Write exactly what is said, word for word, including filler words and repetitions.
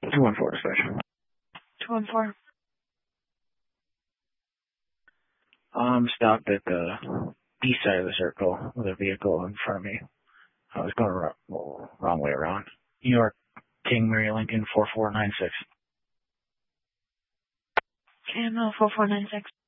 two one four dispatch. two one four. I'm stopped at the east side of the circle with a vehicle in front of me. I was going wrong, well, wrong way around. New York, King Mary Lincoln four four nine six. Okay, I'm four four nine six.